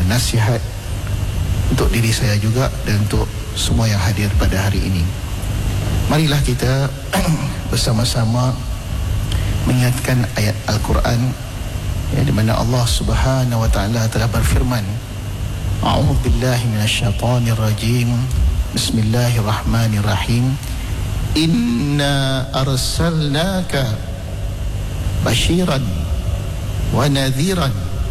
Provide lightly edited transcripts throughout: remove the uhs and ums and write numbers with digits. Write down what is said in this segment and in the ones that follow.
nasihat untuk diri saya juga dan untuk semua yang hadir pada hari ini. Marilah kita bersama-sama mengingatkan ayat Al-Quran, ya, di mana Allah Subhanahu wa taala telah berfirman, A'udzubillahi minasyaitonir rajim. Bismillahirrahmanirrahim. Inna arsalnaka basyiran wa nadhiran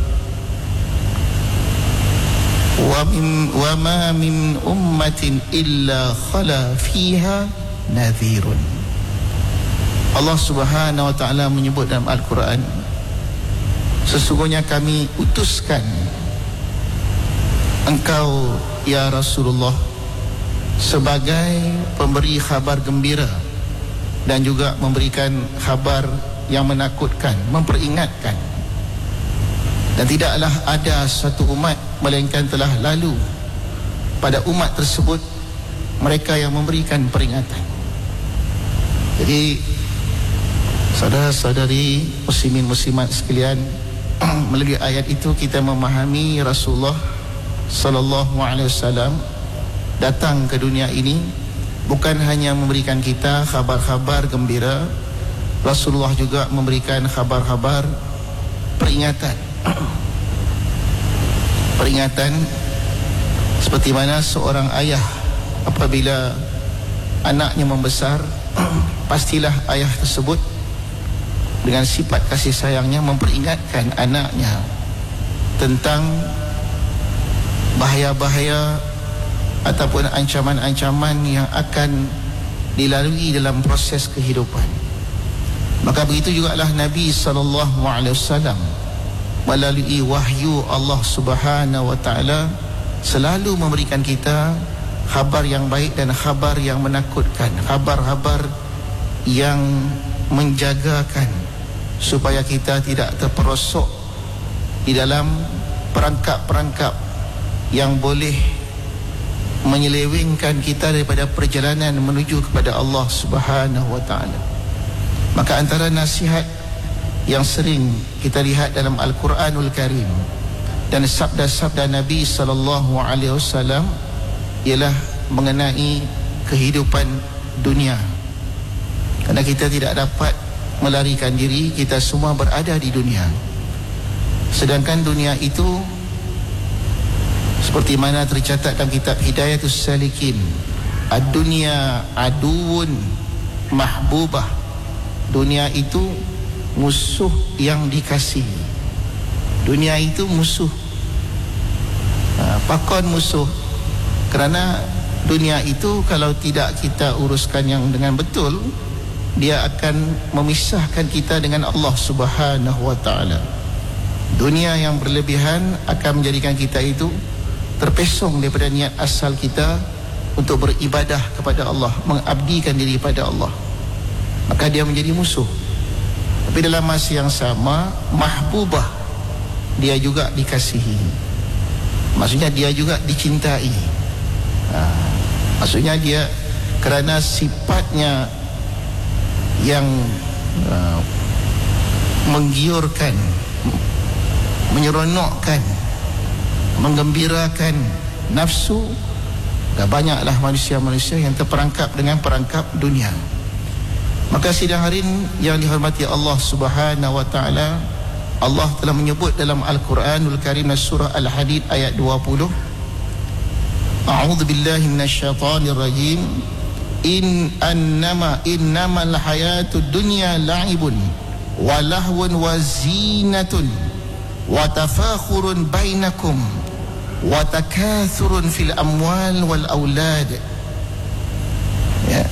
wa ma min ummatin illa khala fiha nadhirun. Allah Subhanahu wa taala menyebut dalam Al-Quran, sesungguhnya kami utuskan engkau ya Rasulullah sebagai pemberi khabar gembira dan juga memberikan khabar yang menakutkan, memperingatkan. Dan tidaklah ada satu umat melainkan telah lalu pada umat tersebut mereka yang memberikan peringatan. Jadi saudara-saudari muslimin muslimat sekalian, melalui ayat itu kita memahami Rasulullah sallallahu alaihi wasallam datang ke dunia ini bukan hanya memberikan kita khabar-khabar gembira. Rasulullah juga memberikan khabar-khabar peringatan. Peringatan seperti mana seorang ayah apabila anaknya membesar, pastilah ayah tersebut dengan sifat kasih sayangnya memperingatkan anaknya tentang bahaya-bahaya ataupun ancaman-ancaman yang akan dilalui dalam proses kehidupan. Maka begitu jugalah Nabi SAW melalui wahyu Allah Subhanahu wa taala selalu memberikan kita khabar yang baik dan khabar yang menakutkan, khabar-khabar yang menjagakan supaya kita tidak terperosok di dalam perangkap-perangkap yang boleh menyelewengkan kita daripada perjalanan menuju kepada Allah Subhanahu wa taala. Maka antara nasihat yang sering kita lihat dalam Al-Quranul Karim dan sabda-sabda Nabi sallallahu alaihi wasallam ialah mengenai kehidupan dunia. Karena kita tidak dapat melarikan diri, kita semua berada di dunia. Sedangkan dunia itu seperti mana tercatat dalam kitab Hidayatus Salikin, ad-dunya aduun mahbubah. Dunia itu musuh yang dikasihi. Dunia itu musuh, pakon musuh. Kerana dunia itu kalau tidak kita uruskan yang dengan betul, dia akan memisahkan kita dengan Allah Subhanahu wa taala. Dunia yang berlebihan akan menjadikan kita itu terpesong daripada niat asal kita untuk beribadah kepada Allah, mengabdikan diri pada Allah. Maka dia menjadi musuh. Tapi dalam masa yang sama, mahbubah, dia juga dikasihi. Maksudnya dia juga dicintai. Maksudnya dia kerana sifatnya yang menggiurkan, menyeronokkan, menggembirakan nafsu. Dan banyaklah manusia-manusia yang terperangkap dengan perangkap dunia. Maka sidang hari ini yang dihormati Allah Subhanahu wa taala, Allah telah menyebut dalam Al-Quranul Karim surah Al-Hadid ayat 20, A'udzubillahi minasyaitonir rajim. Innamal hayatud dunya la'ibun wa lahwun wa zinatun wa tafakhurun bainakum wa takathurun fil amwal wal aulad. Ya.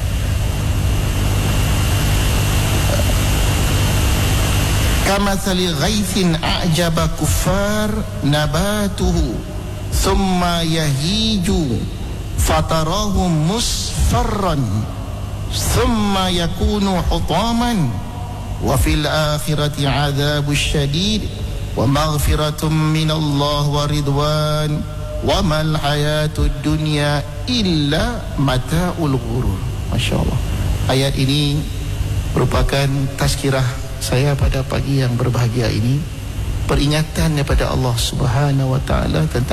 Kamathali ghaithin a'jaba kuffar nabatuhu thumma yahiju fatarahu musfarran thumma yakunu hutaman wa fil akhirati adzabus syadid wa maghfiratum minallah wa ridwan wa mal hayatud dunya illa mata'ul ghurur. Masya-Allah. Ayat ini merupakan tazkirah saya pada pagi yang berbahagia ini, peringatan daripada Allah Subhanahu wa taala tentang